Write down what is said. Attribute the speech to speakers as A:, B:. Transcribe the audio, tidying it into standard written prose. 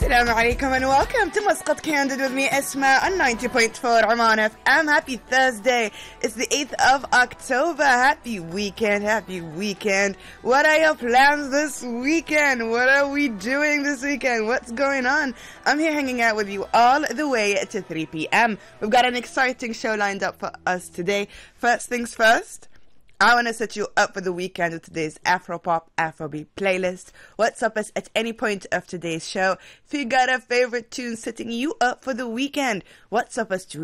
A: Assalamu alaikum and welcome to Muscat Candid with me, Esma, on 90.4 Oman FM. Happy Thursday. It's the 8th of October. Happy weekend. Happy weekend. What are your plans this weekend? What are we doing this weekend? What's going on? I'm here hanging out with you all the way to 3 p.m. We've got an exciting show lined up for us today. First things first, I want to set you up for the weekend with today's Afropop Afrobeat playlist. WhatsApp us at any point of today's show. If you got a favorite tune setting you up for the weekend, WhatsApp us to